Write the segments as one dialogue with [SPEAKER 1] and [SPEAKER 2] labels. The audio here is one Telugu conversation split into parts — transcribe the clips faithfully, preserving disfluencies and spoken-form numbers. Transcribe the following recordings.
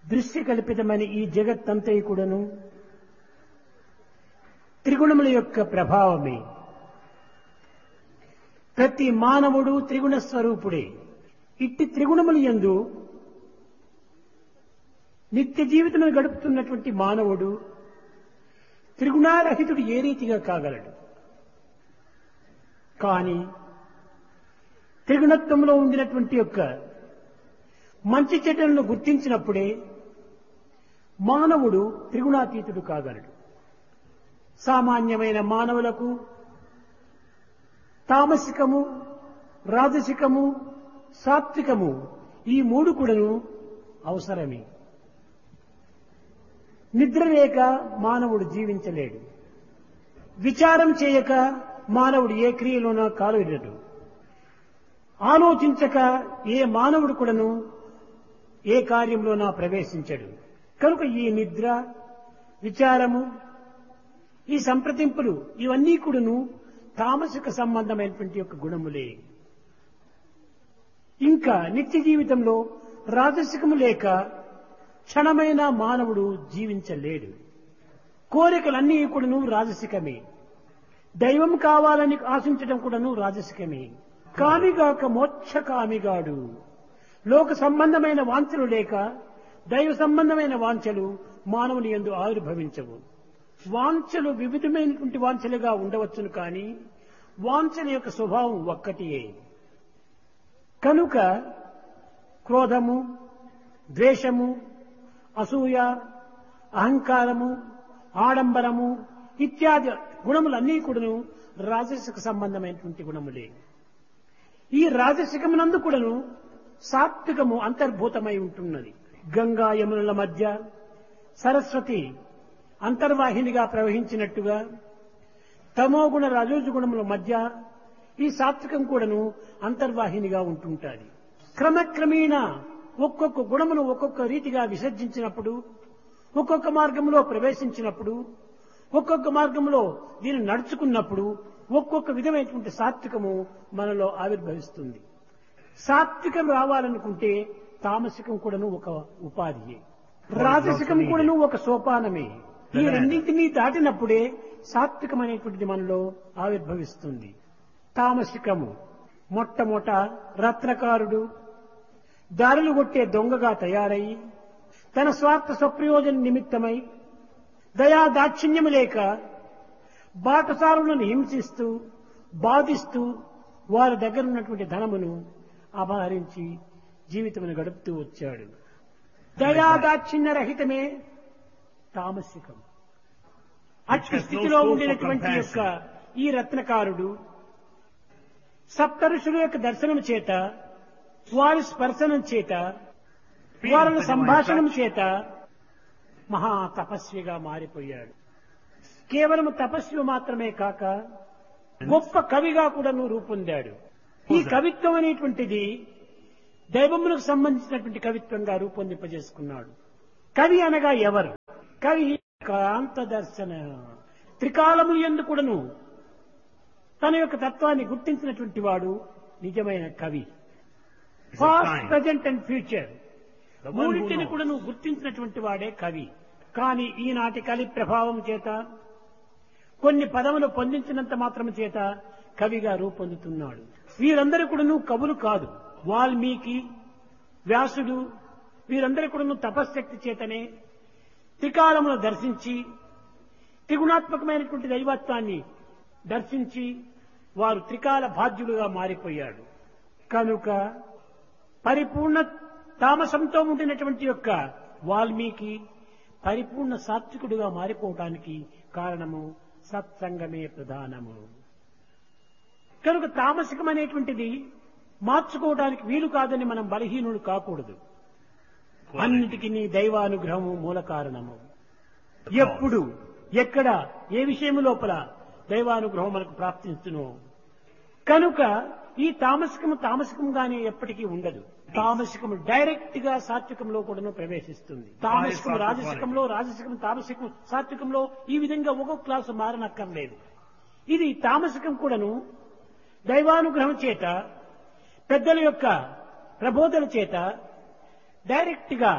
[SPEAKER 1] దృశ్య కల్పితమైన ఈ జగత్తంతయు కూడాను త్రిగుణముల యొక్క ప్రభావమే. ప్రతి మానవుడు త్రిగుణ స్వరూపుడే. ఇట్టి త్రిగుణములు యందు నిత్య జీవితమును గడుపుతున్నటువంటి మానవుడు త్రిగుణారహితుడు ఏ రీతిగా కాగలడు? కానీ త్రిగుణత్వంలో ఉండినటువంటి యొక్క మంచి చెడ్డలను గుర్తించినప్పుడే మానవుడు త్రిగుణాతీతుడు కాగలడు. సామాన్యమైన మానవులకు తామసికము, రాజసికము, సాత్వికము ఈ మూడు కూడాను అవసరమే. నిద్ర లేక మానవుడు జీవించలేడు. విచారం చేయక మానవుడు ఏ క్రియలోనూ కాలువెడడు. ఆలోచించక ఏ మానవుడు కూడాను ఏ కార్యంలోనా ప్రవేశించడు. కనుక ఈ నిద్ర, విచారము, ఈ సంప్రదింపులు ఇవన్నీ కూడాను తామసిక సంబంధమైనటువంటి యొక్క గుణములే. ఇంకా నిత్య జీవితంలో రాజసికము లేక క్షణమైన మానవుడు జీవించలేడు. కోరికలన్నీ కూడాను రాజసికమే. దైవం కావాలని ఆశించడం కూడాను రాజసికమే. కామిగాక మోక్ష కామిగాడు. లోక సంబంధమైన వాంఛలు లేక దైవ సంబంధమైన వాంఛలు మానవుని యందు ఆవిర్భవించవు. వాంఛలు వివిధమైనటువంటి వాంఛలుగా ఉండవచ్చును, కానీ వాంఛల యొక్క స్వభావం ఒక్కటియే. కనుక క్రోధము, ద్వేషము, అసూయ, అహంకారము, ఆడంబరము ఇత్యాది గుణములన్నీ కూడాను రాజసిక సంబంధమైనటువంటి గుణములే. ఈ రాజసికమునందు కూడాను సాత్వికము అంతర్భూతమై ఉంటున్నది. గంగా యమునుల మధ్య సరస్వతి అంతర్వాహినిగా ప్రవహించినట్టుగా తమోగుణ రజోగుణముల మధ్య ఈ సాత్వికం కూడాను అంతర్వాహినిగా ఉంటుంటాది. క్రమక్రమేణా ఒక్కొక్క గుణమును ఒక్కొక్క రీతిగా విసర్జించినప్పుడు, ఒక్కొక్క మార్గంలో ప్రవేశించినప్పుడు, ఒక్కొక్క మార్గంలో దీన్ని నడుచుకున్నప్పుడు ఒక్కొక్క విధమైనటువంటి సాత్వికము మనలో ఆవిర్భవిస్తుంది. సాత్వికం రావాలనుకుంటే తామసికం కూడాను ఒక ఉపాధియే, రాజసికం కూడాను ఒక సోపానమే. ఈ రెండింటినీ దాటినప్పుడే సాత్వికం అనేటువంటిది మనలో ఆవిర్భవిస్తుంది. తామసికము మొట్టమొదట రత్నకారుడు దారులు కొట్టే దొంగగా తయారై తన స్వార్థ స్వప్రయోజన నిమిత్తమై దయా దాక్షిణ్యము లేక బాటసారులను హింసిస్తూ బాధిస్తూ వారి దగ్గర ఉన్నటువంటి ధనమును అపహరించి జీవితమును గడుపుతూ వచ్చాడు. దయా దాక్షిణ్య రహితమే తామసికం. అట్టి స్థితిలో ఉండినటువంటి యొక్క ఈ రత్నకారుడు సప్తఋషుల యొక్క దర్శనం చేత, వారి స్పర్శనం చేత, వారి సంభాషణం చేత మహా తపస్విగా మారిపోయాడు. కేవలం తపస్వి మాత్రమే కాక గొప్ప కవిగా కూడాను రూపొందాడు. ఈ కవిత్వం అనేటువంటిది దైవములకు సంబంధించినటువంటి కవిత్వంగా రూపొందింపజేసుకున్నాడు. కవి అనగా ఎవరు? కవి కాంత దర్శన త్రికాలములు యందు కూడాను తన యొక్క తత్వాన్ని గుర్తించినటువంటి వాడు నిజమైన కవి. పాస్ట్, ప్రజెంట్ అండ్ ఫ్యూచర్ మూడింటిని కూడా నువ్వు గుర్తించినటువంటి వాడే కవి. కానీ ఈనాటి కలి ప్రభావం చేత కొన్ని పదములు పొందించినంత మాత్రం చేత కవిగా రూపొందుతున్నాడు. వీరందరూ కూడా నువ్వు కవులు కాదు. వాల్మీకి, వ్యాసుడు వీరందరూ కూడా నువ్వు తపశ్శక్తి చేతనే త్రికాలమును దర్శించి త్రిగుణాత్మకమైనటువంటి దైవత్వాన్ని దర్శించి వారు త్రికాల బాధ్యులుగా మారిపోయాడు. కనుక పరిపూర్ణ తామసంతో ఉండినటువంటి యొక్క వాల్మీకి పరిపూర్ణ సాత్వికుడుగా మారిపోవటానికి కారణము సత్సంగమే ప్రధానము. కనుక తామసికం అనేటువంటిది మార్చుకోవడానికి వీలు కాదని మనం బలహీనుడు కాకూడదు. అన్నిటికీ నీ దైవానుగ్రహము మూల కారణము. ఎప్పుడు ఎక్కడ ఏ విషయం లోపల దైవానుగ్రహం మనకు ప్రాప్తించును. కనుక ఈ తామసికము తామసికంగానే ఎప్పటికీ ఉండదు. తామసికము డైరెక్ట్ గా సాత్వికంలో కూడా ప్రవేశిస్తుంది. తామసికం రాజసికంలో, రాజసికం తామసికం సాత్వికంలో ఈ విధంగా ఒక్కొక్క క్లాసు మారనక్కర్లేదు. ఇది తామసికం కూడాను దైవానుగ్రహం చేత, పెద్దల యొక్క ప్రబోధన చేత డైరెక్ట్ గా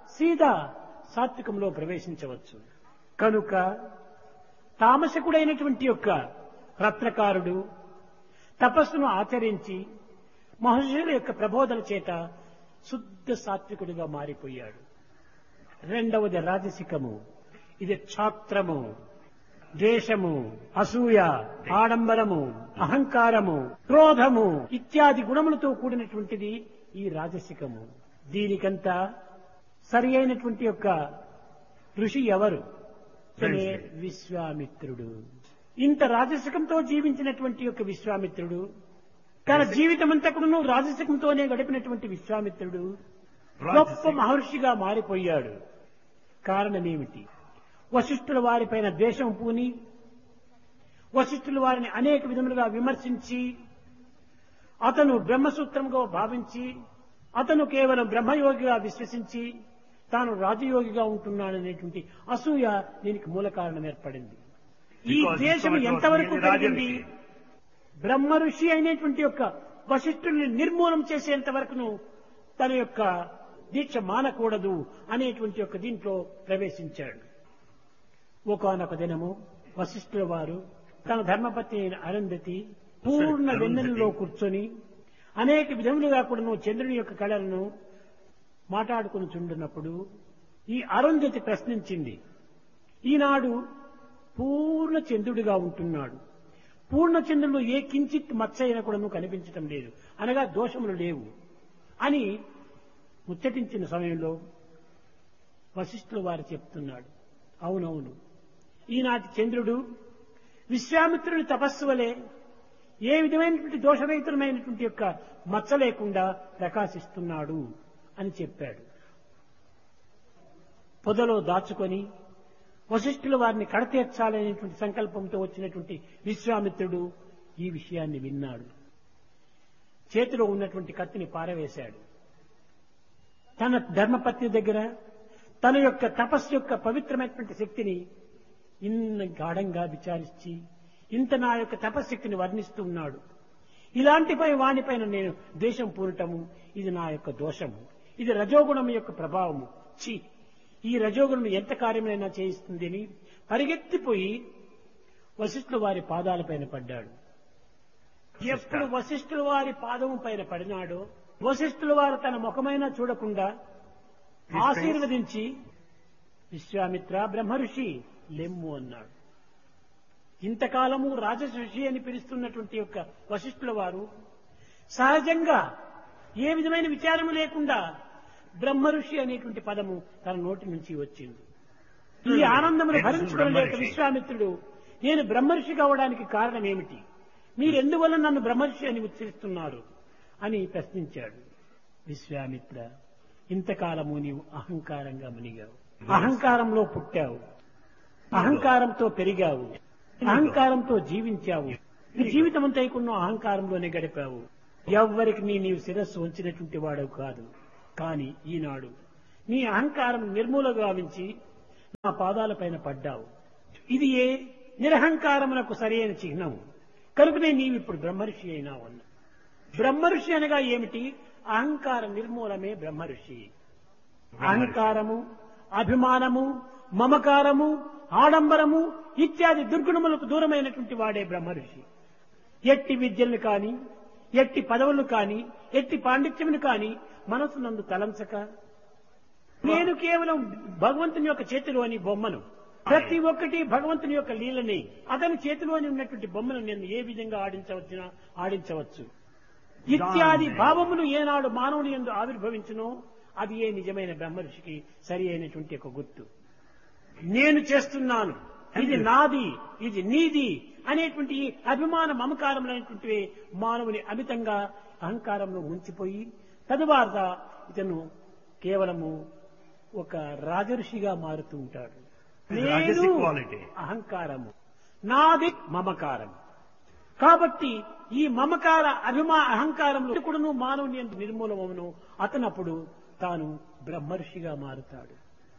[SPEAKER 1] సీదా సాత్వికంలో ప్రవేశించవచ్చు. కనుక తామసకుడైనటువంటి యొక్క రత్నకారుడు తపస్సును ఆచరించి మహర్షుల యొక్క ప్రబోధన చేత శుద్ధ సాత్వికుడిగా మారిపోయాడు. రెండవది రాజసికము. ఇది క్షాత్రము, ద్వేషము, అసూయ, ఆడంబరము, అహంకారము, క్రోధము ఇత్యాది గుణములతో కూడినటువంటిది ఈ రాజసికము. దీనికంతా సరి అయినటువంటి యొక్క ఋషి ఎవరు? అతనే విశ్వామిత్రుడు. ఇంత రాజసికంతో జీవించినటువంటి యొక్క విశ్వామిత్రుడు, తన జీవితమంతా కూడా రాజసికంతోనే గడిపినటువంటి విశ్వామిత్రుడు గొప్ప మహర్షిగా మారిపోయాడు. కారణమేమిటి? వశిష్ఠుల వారిపైన ద్వేషం పూని, వశిష్ఠుల వారిని అనేక విధములుగా విమర్శించి, అతను బ్రహ్మసూత్రంగా భావించి, అతను కేవలం బ్రహ్మయోగిగా విశ్వసించి తాను రాజయోగిగా ఉంటున్నాడనేటువంటి అసూయ దీనికి మూల కారణం ఏర్పడింది. ఈ దేశం ఎంతవరకు కలిగింది? బ్రహ్మ ఋషి అయినటువంటి యొక్క వశిష్ఠుల్ని నిర్మూలం చేసేంత వరకును తన యొక్క దీక్ష మానకూడదు అనేటువంటి యొక్క దీంట్లో ప్రవేశించాడు. ఒకానొక దినము వశిష్ఠుల వారు తన ధర్మపత్ని అయిన అరుంధతి పూర్ణ వెన్నెలలో కూర్చొని అనేక విధములుగా కూడాను చంద్రుని యొక్క కళలను మాట్లాడుకుని చుండున్నప్పుడు ఈ అరుంధతి ప్రశ్నించింది, ఈనాడు పూర్ణ చంద్రుడిగా ఉంటున్నాడు, పూర్ణ చంద్రుడు ఏ కించిత్ మచ్చ అయినా కూడాను కనిపించటం లేదు, అనగా దోషములు లేవు అని ముచ్చటించిన సమయంలో వశిష్ఠుల వారు చెప్తున్నాడు, అవునవును, ఈనాటి చంద్రుడు విశ్వామిత్రుడి తపస్సు వలె ఏ విధమైనటువంటి దోషరహితమైనటువంటి యొక్క మచ్చ లేకుండా ప్రకాశిస్తున్నాడు అని చెప్పాడు. పొదలో దాచుకొని వశిష్ఠుల వారిని కడతీర్చాలనేటువంటి సంకల్పంతో వచ్చినటువంటి విశ్వామిత్రుడు ఈ విషయాన్ని విన్నాడు. చేతిలో ఉన్నటువంటి కత్తిని పారవేశాడు. తన ధర్మపత్ని దగ్గర తన యొక్క తపస్సు యొక్క పవిత్రమైనటువంటి శక్తిని ఇన్న గాఢంగా విచారించి ఇంత నా యొక్క తపశక్తిని వర్ణిస్తూ ఉన్నాడు. ఇలాంటిపై వానిపైన నేను ద్వేషం పూనటము ఇది నా యొక్క దోషము, ఇది రజోగుణం యొక్క ప్రభావము. ఛీ, ఈ రజోగుణం ఎంత కార్యమైనా చేయిస్తుంది అని పరిగెత్తిపోయి వశిష్ఠుల వారి పాదాలపైన పడ్డాడు. ఎప్పుడు వశిష్ఠుల వారి పాదము పైన పడినాడో వశిష్ఠుల వారు తన ముఖమైనా చూడకుండా ఆశీర్వదించి, విశ్వామిత్ర బ్రహ్మఋషి లెమ్ము అన్నాడు. ఇంతకాలము రాజఋషి అని పిలుస్తున్నటువంటి యొక్క వశిష్ఠుల వారు సహజంగా ఏ విధమైన విచారము లేకుండా బ్రహ్మఋషి అనేటువంటి పదము తన నోటి నుంచి వచ్చింది. ఈ ఆనందమును భరించుకోలేక విశ్వామిత్రుడు, నేను బ్రహ్మఋషి కావడానికి కారణం ఏమిటి? మీరెందువల్ల నన్ను బ్రహ్మర్షి అని ఉచ్చరిస్తున్నారు అని ప్రశ్నించాడు. విశ్వామిత్ర, ఇంతకాలము నీవు అహంకారంగా మునిగావు, అహంకారంలో పుట్టావు, అహంకారంతో పెరిగావు, అహంకారంతో జీవించావు, నీ జీవితం అంతా కొన్ని అహంకారంలోనే గడిపావు. ఎవ్వరికి నీ నీవు శిరస్సు ఉంచినటువంటి వాడవు కాదు. కానీ ఈనాడు నీ అహంకారం నిర్మూల గావించి నా పాదాలపైన పడ్డావు. ఇది ఏ నిరహంకారమునకు సరైన చిహ్నము. కనుకనే నీవు ఇప్పుడు బ్రహ్మర్షి అయినావు అన్న. బ్రహ్మర్షి అనగా ఏమిటి? అహంకార నిర్మూలమే బ్రహ్మర్షి. అహంకారము, అభిమానము, మమకారము, ఆడంబరము ఇత్యాది దుర్గుణములకు దూరమైనటువంటి వాడే బ్రహ్మర్షి. ఎట్టి విద్యలను కాని, ఎట్టి పదవులు కాని, ఎట్టి పాండిత్యమును కాని మనసు నందు తలంచక, నేను కేవలం భగవంతుని యొక్క చేతిలోని బొమ్మను, ప్రతి ఒక్కటి భగవంతుని యొక్క లీలని, అతని చేతిలోని ఉన్నటువంటి బొమ్మను నేను ఏ విధంగా ఆడించవచ్చునా ఆడించవచ్చు ఇత్యాది భావములు ఏనాడు మానవుని యందు ఆవిర్భవించునో అది ఏ నిజమైన బ్రహ్మర్షికి సరి అయినటువంటి ఒక గుర్తు. నేను చేస్తున్నాను, ఇది నాది, ఇది నీది అనేటువంటి అభిమాన మమకారములైనటువంటి మానవుని అమితంగా అహంకారంలో ముంచిపోయి తదువాత ఇతను కేవలము ఒక రాజర్షిగా మారుతూ ఉంటాడు. నేను అహంకారము, నాది మమకారం. కాబట్టి ఈ మమకార అభిమా అహంకారంలో కూడాను మానవుని యందు నిర్మూలమవును. అతనప్పుడు తాను బ్రహ్మర్షిగా మారుతాడు.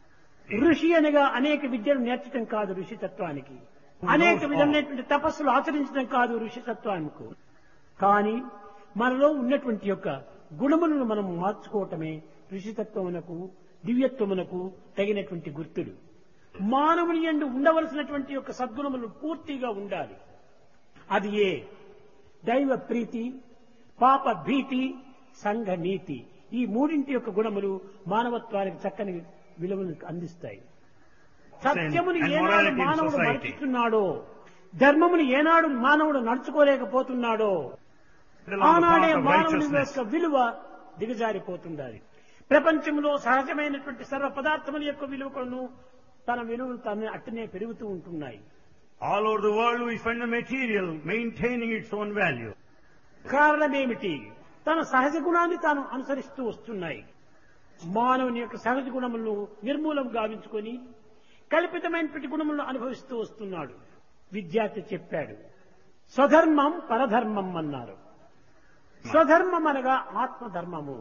[SPEAKER 1] ఋషి అనగా అనేక విద్యలు నేర్చడం కాదు ఋషితత్వానికి, అనేక విధమైనటువంటి తపస్సులు ఆచరించడం కాదు ఋషితత్వానికి. కానీ మనలో ఉన్నటువంటి యొక్క గుణములను మనం మార్చుకోవటమే ఋషితత్వమునకు దివ్యత్వమునకు తగినటువంటి గుర్తులు. మానవుని యందు ఉండవలసినటువంటి యొక్క సద్గుణములు పూర్తిగా ఉండాలి. అది ఏ దైవ ప్రీతి, పాప భీతి, సంఘ నీతి, ఈ మూడింటి యొక్క గుణములు మానవత్వానికి చక్కని విలువను అందిస్తాయి. సత్యమును ఏనాడు మానవుడు మరచిస్తున్నాడో, ధర్మమును ఏనాడు మానవుడు నడుచుకోలేకపోతున్నాడో, ఆనాడే మానవుని యొక్క విలువ దిగజారిపోతుండాలి. ప్రపంచంలో సహజమైనటువంటి సర్వ పదార్థముల యొక్క విలువలను తన విలువలు తన అట్టనే పెరుగుతూ ఉంటున్నాయి.
[SPEAKER 2] All over the world we find the material maintaining its own value.
[SPEAKER 1] కారణమేమిటి? తన సహజ గుణాన్ని తాను అనుసరిస్తూ వస్తున్నాయి. మానవుని యొక్క సహజ గుణములను నిర్మూలం గావించుకొని కల్పితమైనటువంటి గుణములను అనుభవిస్తూ వస్తున్నాడు. విద్యార్థి చెప్పాడు, స్వధర్మం పరధర్మం అన్నారు. స్వధర్మం అనగా ఆత్మధర్మము,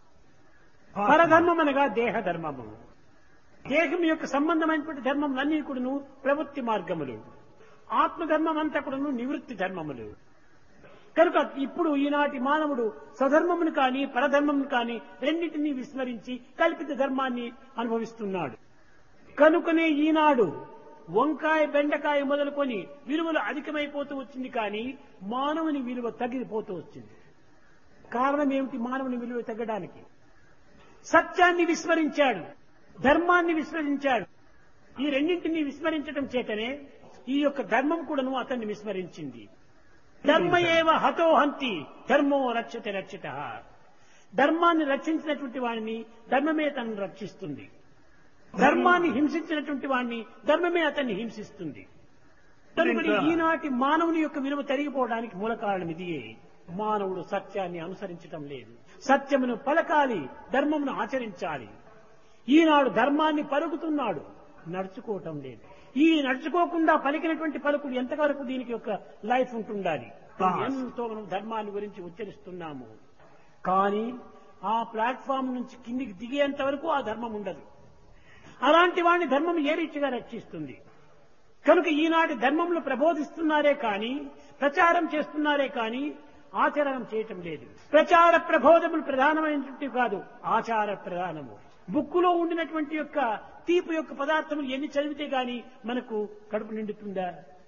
[SPEAKER 1] పరధర్మం అనగా దేహధర్మము. దేహం యొక్క సంబంధమైనటువంటి ధర్మములన్నీ కూడాను ప్రవృత్తి మార్గములు, ఆత్మధర్మం అంతా కూడాను నివృత్తి ధర్మములు. కనుక ఇప్పుడు ఈనాటి మానవుడు స్వధర్మమును కానీ పరధర్మమును కానీ రెండింటినీ విస్మరించి కల్పిత ధర్మాన్ని అనుభవిస్తున్నాడు. కనుకనే ఈనాడు వంకాయ బెండకాయ మొదలుకొని విలువలు అధికమైపోతూ వచ్చింది, కానీ మానవుని విలువ తగ్గిపోతూ వచ్చింది. కారణం ఏమిటి? మానవుని విలువ తగ్గడానికి సత్యాన్ని విస్మరించాడు, ధర్మాన్ని విస్మరించాడు. ఈ రెండింటినీ విస్మరించడం చేతనే ఈ యొక్క ధర్మం కూడాను అతన్ని విస్మరించింది. ధర్మ ఏవ హతోహంతి ధర్మో రక్షతే రక్షిత. ధర్మాన్ని రక్షించినటువంటి వాడిని ధర్మమే తనను రక్షిస్తుంది, ధర్మాన్ని హింసించినటువంటి వాడిని ధర్మమే అతన్ని హింసిస్తుంది. కనుక ఈనాటి మానవుని యొక్క విలువ తరిగిపోవడానికి మూల కారణం ఇదియే. మానవుడు సత్యాన్ని అనుసరించటం లేదు. సత్యమును పలకాలి, ధర్మమును ఆచరించాలి. ఈనాడు ధర్మాన్ని పలుకుతున్నాడు, నడుచుకోవటం లేదు. ఈ నడుచుకోకుండా పలికినటువంటి పలుకులు ఎంతవరకు దీనికి ఒక లైఫ్ ఉంటుండాలి. ఎంతో మనం ధర్మాన్ని గురించి ఉచ్చరిస్తున్నాము, కానీ ఆ ప్లాట్ఫామ్ నుంచి కిందికి దిగేంత వరకు ఆ ధర్మం ఉండదు. అలాంటి వాడిని ధర్మం ఏ రీతిగా రక్షిస్తుంది? కనుక ఈనాటి ధర్మంలో ప్రబోధిస్తున్నారే కానీ, ప్రచారం చేస్తున్నారే కానీ ఆచరణం చేయటం లేదు. ప్రచార ప్రబోధములు ప్రధానమైనటువంటి కాదు, ఆచార ప్రధానము. బుక్కులో ఉండినటువంటి యొక్క తీపి యొక్క పదార్థములు ఎన్ని చదివితే గాని మనకు కడుపు నిండుతుందా?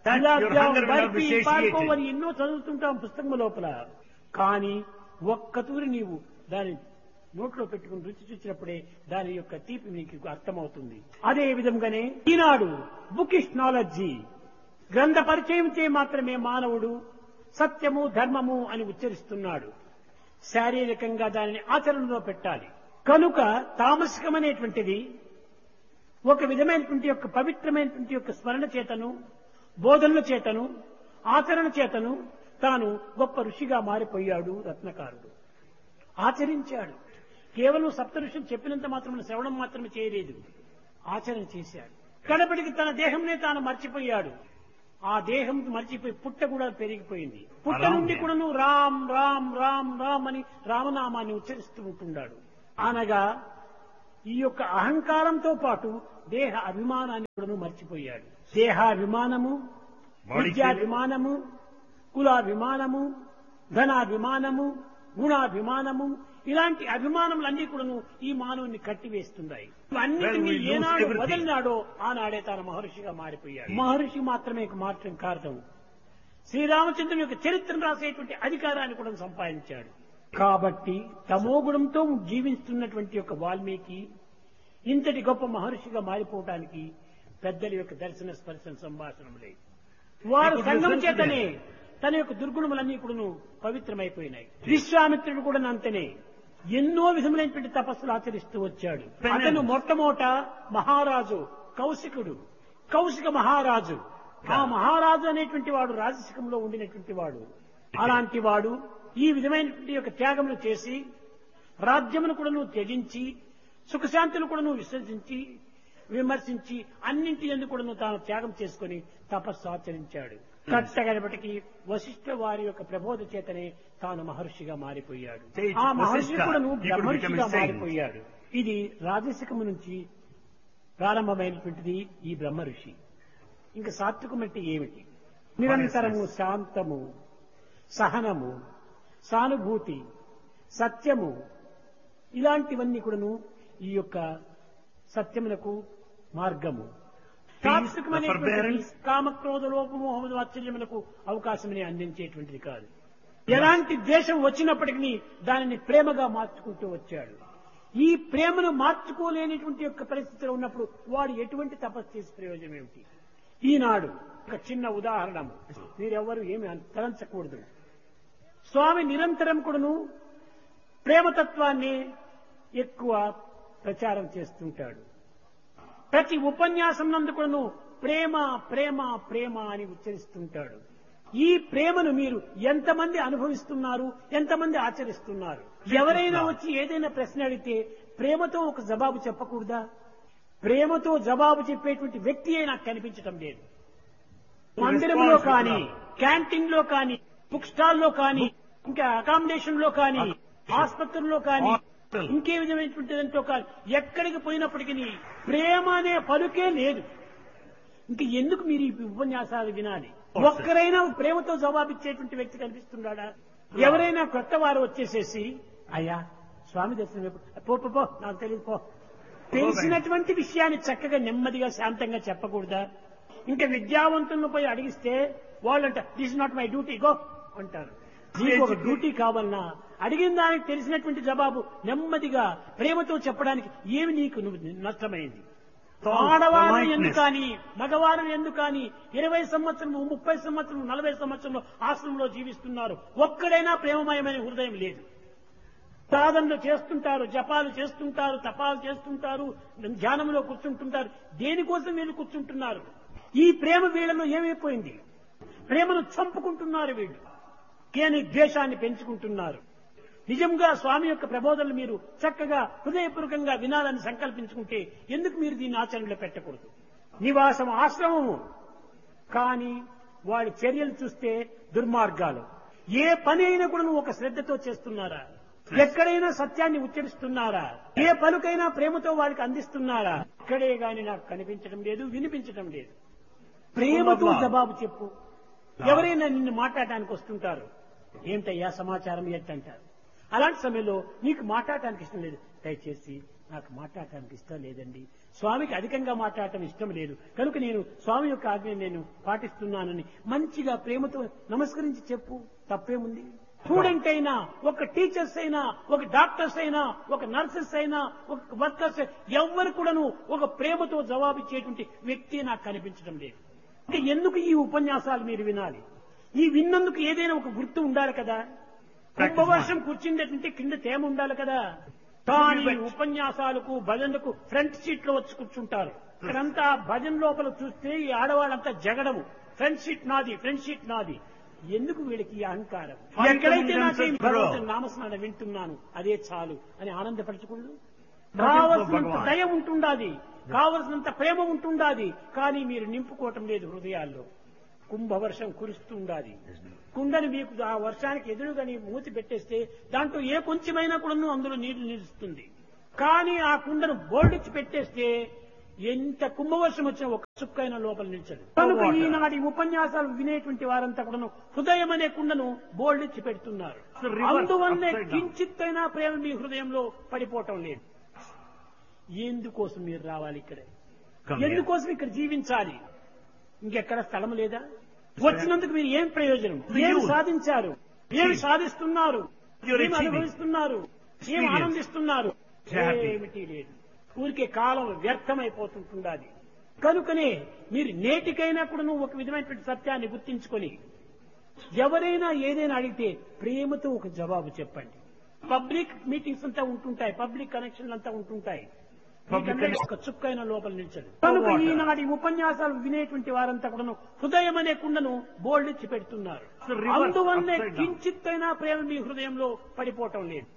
[SPEAKER 1] పాల్కోవని ఎన్నో చదువుతుంటాం పుస్తకం లోపల, కానీ ఒక్కతూరి నీవు దాని నోట్లో పెట్టుకుని రుచి చూసినప్పుడే దాని యొక్క తీపి నీకు అర్థమవుతుంది. అదే విధంగానే ఈనాడు బుకిష్ నాలెడ్జి, గ్రంథ పరిచయం చే మాత్రమే మానవుడు సత్యము ధర్మము అని ఉచ్చరిస్తున్నాడు. శారీరకంగా దానిని ఆచరణలో పెట్టాలి. కనుక తామసికమనేటువంటిది ఒక విధమైనటువంటి యొక్క పవిత్రమైనటువంటి యొక్క స్మరణ చేతను, బోధనల చేతను, ఆచరణ చేతను తాను గొప్ప ఋషిగా మారిపోయాడు రత్నకారుడు. ఆచరించాడు. కేవలం సప్త ఋషులు చెప్పినంత మాత్రమే శ్రవణం మాత్రమే చేయలేదు, ఆచరణ చేశాడు. కడపటికి తన దేహంనే తాను మర్చిపోయాడు. ఆ దేహం మర్చిపోయి పుట్ట కూడా పెరిగిపోయింది. పుట్ట నుండి కూడాను రామ్ రామ్ రామ్ రామ్ అని రామనామాన్ని ఉచ్చరిస్తూ ఉంటున్నాడు. అనగా ఈ యొక్క అహంకారంతో పాటు దేహ అభిమానాన్ని కూడాను మర్చిపోయాడు. దేహాభిమానము, విద్యాభిమానము, కులాభిమానము, ధనాభిమానము, గుణాభిమానము, ఇలాంటి అభిమానములన్నీ కూడాను ఈ మానవుని కట్టివేస్తున్నాయి. అన్నిటినీ ఏనాడు వదిలినాడో ఆనాడే తాను మహర్షిగా మారిపోయాడు. మహర్షి మాత్రమే మార్చడం కారణం శ్రీరామచంద్రుని యొక్క చరిత్రను రాసేటువంటి అధికారాన్ని కూడా సంపాదించాడు. కాబట్టి తమోగుణంతో జీవిస్తున్నటువంటి యొక్క వాల్మీకి ఇంతటి గొప్ప మహర్షిగా మారిపోవటానికి పెద్దల యొక్క దర్శన స్పర్శన సంభాషణములే. వారు సంగం చేతనే తన యొక్క దుర్గుణములన్నీ కూడాను పవిత్రమైపోయినాయి. విశ్వామిత్రుడు కూడా అంతనే ఎన్నో విధములైనటువంటి తపస్సులు ఆచరిస్తూ వచ్చాడు. అతను మొట్టమొదట మహారాజు కౌశికుడు, కౌశిక మహారాజు. ఆ మహారాజు అనేటువంటి వాడు రాజసికంలో ఉండినటువంటి వాడు. అలాంటి వాడు ఈ విధమైనటువంటి యొక్క త్యాగములు చేసి రాజ్యమును కూడా నువ్వు త్యజించి సుఖశాంతులు కూడా నువ్వు విసర్జించి విమర్శించి అన్నింటి ఎందుకు కూడా నువ్వు తాను త్యాగం చేసుకుని తపస్సు ఆచరించాడు. కట్టగడపటికి వశిష్ఠ వారి యొక్క ప్రబోధ చేతనే తాను మహర్షిగా మారిపోయాడు. ఆ మహర్షి కూడా నువ్వు బ్రహ్మర్షిగా మారిపోయాడు. ఇది రాజసికము నుంచి ప్రారంభమైనటువంటిది ఈ బ్రహ్మ ఋషి. ఇంకా సాత్వికం అంటే ఏమిటి? నిరంతరము శాంతము, సహనము, సానుభూతి, సత్యము, ఇలాంటివన్నీ కూడాను ఈ యొక్క సత్యమునకు మార్గము.
[SPEAKER 2] the
[SPEAKER 1] తాత్వికమైనటువంటి
[SPEAKER 2] forbearance,
[SPEAKER 1] కామక్రోధ లోపమోహముల వాత్సల్యములకు అవకాశమని అందించేటువంటిది కాదు. ఎలాంటి ద్వేషం వచ్చినప్పటికీ దానిని ప్రేమగా మార్చుకుంటూ వచ్చాడు. ఈ ప్రేమను మార్చుకోలేనిటువంటి యొక్క పరిస్థితిలో ఉన్నప్పుడు వాడు ఎటువంటి తపస్సు చేసే ప్రయోజనం ఏమిటి? ఈనాడు ఒక చిన్న ఉదాహరణ, మీరెవ్వరూ ఏమి తలంచకూడదు. స్వామి నిరంతరం కూడాను ప్రేమతత్వాన్ని ఎక్కువ ప్రచారం చేస్తుంటాడు. ప్రతి ఉపన్యాసం నందు కూడాను ప్రేమ ప్రేమ ప్రేమ అని ఉచ్చరిస్తుంటాడు. ఈ ప్రేమను మీరు ఎంతమంది అనుభవిస్తున్నారు, ఎంతమంది ఆచరిస్తున్నారు? ఎవరైనా వచ్చి ఏదైనా ప్రశ్న అడిగితే ప్రేమతో ఒక జవాబు చెప్పకూడదా? ప్రేమతో జవాబు చెప్పేటువంటి వ్యక్తియే నాకు కనిపించటం లేదు. మందిరంలో కానీ, క్యాంటీన్ లో కానీ, బుక్ స్టాల్ లో కానీ, ఇంకా అకామిడేషన్ లో కానీ, ఆసుపత్రుల్లో కానీ, ఇంకే విధమైనటువంటి దాంట్లో కానీ, ఎక్కడికి పోయినప్పటికీ ప్రేమ అనే పలుకే లేదు. ఇంక ఎందుకు మీరు ఈ ఉపన్యాసాలు వినాలి? ఒక్కరైనా ప్రేమతో జవాబిచ్చేటువంటి వ్యక్తి కనిపిస్తున్నాడా? ఎవరైనా కొత్త వారు వచ్చేసేసి అయ్యా స్వామి దర్శనం ఎప్పుడు? పో పో, పో నాకు తెలియదు పో. తెలిసినటువంటి విషయాన్ని చక్కగా నెమ్మదిగా శాంతంగా చెప్పకూడదా? ఇంకా విద్యావంతులను పోయి అడిగిస్తే వాళ్ళంట this not my duty go అంటారు. నీకు ఒక డ్యూటీ కావాలన్నా అడిగిన దానికి తెలిసినటువంటి జవాబు నెమ్మదిగా ప్రేమతో చెప్పడానికి ఏమి నీకు నష్టమైంది? ఆడవారు ఎందుకు కానీ, మగవారు ఎందుకు కానీ, ఇరవై సంవత్సరము, ముప్పై సంవత్సరం, నలభై సంవత్సరంలో ఆశ్రమంలో జీవిస్తున్నారు. ఒక్కడైనా ప్రేమమయమైన హృదయం లేదు. సాధనలు చేస్తుంటారు, జపాలు చేస్తుంటారు, తపాలు చేస్తుంటారు, ధ్యానంలో కూర్చుంటుంటారు. దేనికోసం వీళ్ళు కూర్చుంటున్నారు? ఈ ప్రేమ వీళ్ళలో ఏమైపోయింది? ప్రేమను చంపుకుంటున్నారు వీళ్ళు, కేని ద్వేషాన్ని పెంచుకుంటున్నారు. నిజంగా స్వామి యొక్క ప్రబోధనలు మీరు చక్కగా హృదయపూర్వకంగా వినాలని సంకల్పించుకుంటే ఎందుకు మీరు దీన్ని ఆచరణలో పెట్టకూడదు? నివాసం ఆశ్రమము, కానీ వాడి చర్యలు చూస్తే దుర్మార్గాలు. ఏ పని అయినా కూడా నువ్వు ఒక శ్రద్ధతో చేస్తున్నారా? ఎక్కడైనా సత్యాన్ని ఉచ్చరిస్తున్నారా? ఏ పలుకైనా ప్రేమతో వాడికి అందిస్తున్నారా? ఇక్కడే గాని నాకు కనిపించడం లేదు, వినిపించడం లేదు. ప్రేమతో జవాబు చెప్పు. ఎవరైనా నిన్ను మాట్లాడటానికి వస్తుంటారు, ఏమిటయ్యా సమాచారం ఏంటంటారు. అలాంటి సమయంలో నీకు మాట్లాడటానికి ఇష్టం లేదు, దయచేసి నాకు మాట్లాడటానికి ఇష్టం లేదండి, స్వామికి అధికంగా మాట్లాడటం ఇష్టం లేదు కనుక నేను స్వామి యొక్క ఆజ్ఞ నేను పాటిస్తున్నానని మంచిగా ప్రేమతో నమస్కరించి చెప్పు. తప్పేముంది? స్టూడెంట్ అయినా, ఒక టీచర్స్ అయినా, ఒక డాక్టర్స్ అయినా, ఒక నర్సెస్ అయినా, ఒక వర్కర్స్, ఎవరు కూడాను ఒక ప్రేమతో జవాబిచ్చేటువంటి వ్యక్తి నాకు కనిపించడం లేదు. ఇంకా ఎందుకు ఈ ఉపన్యాసాలు మీరు వినాలి? ఈ విన్నందుకు ఏదైనా ఒక గుర్తు ఉండాలి కదా. కుంభవర్షం కూర్చుందంటే కింద తేమ ఉండాలి కదా. కానీ ఉపన్యాసాలకు, భజనలకు ఫ్రంట్ సీట్ లో వచ్చి కూర్చుంటారు. ఇక్కడంతా భజన లోపల చూస్తే ఈ ఆడవాళ్ళంతా జగడము, ఫ్రంట్ సీట్ నాది, ఫ్రంట్ సీట్ నాది. ఎందుకు వీళ్ళకి ఈ అహంకారం? ఎక్కడైతే నాకు భగవంతుని నామస్మరణ వింటున్నాను అదే చాలు అని ఆనందపరచకూడదు. కావలసినంత దయ ఉంటుండాది, కావలసినంత ప్రేమ ఉంటుండాది, కానీ మీరు నింపుకోవటం లేదు హృదయాల్లో. కుంభవర్షం కురుస్తూ ఉండాలి. కుండని మీకు ఆ వర్షానికి ఎదురుగాని మూతి పెట్టేస్తే దాంట్లో ఏ కొంచెమైనా కూడా అందులో నీళ్లు నిలుస్తుంది. కానీ ఆ కుండను బోర్డిచ్చి పెట్టేస్తే ఎంత కుంభవర్షం వచ్చినా ఒక చుక్కైన లోపల నిలిచదు. కనుక ఈనాటి ఉపన్యాసాలు వినేటువంటి వారంతా కూడా హృదయం అనే కుండను బోర్డిచ్చి పెడుతున్నారు. అందువల్లే కించిత్తైనా ప్రేమ మీ హృదయంలో పడిపోవటం లేదు. ఎందుకోసం మీరు రావాలి ఇక్కడ? ఎందుకోసం ఇక్కడ జీవించాలి? ఇంకెక్కడ స్థలం లేదా? వచ్చినందుకు మీరు ఏం ప్రయోజనం? ఏమి సాధించారు? ఏమి సాధిస్తున్నారు? ఏమి అనుభవిస్తున్నారు? ఏమి ఆనందిస్తున్నారు? ఏమిటి లేదు. ఊరికే కాలం వ్యర్థమైపోతుంటుండాలి. కనుకనే మీరు నేటికైనా కూడా నువ్వు ఒక విధమైనటువంటి సత్యాన్ని గుర్తించుకొని ఎవరైనా ఏదైనా అడిగితే ప్రేమతో ఒక జవాబు చెప్పండి. పబ్లిక్ మీటింగ్స్ అంతా ఉంటుంటాయి, పబ్లిక్ కనెక్షన్లు అంతా ఉంటుంటాయి, ఒక చుక్కైన లోపల నిలిచదు. కనుక ఈనాటి ఉపన్యాసాలు వినేటువంటి వారంతా కూడా హృదయం అనే కుండను బోల్డిచ్చి పెడుతున్నారు. అందువల్లే కించిత్తైనా ప్రేమ మీ హృదయంలో పడిపోవటం లేదు.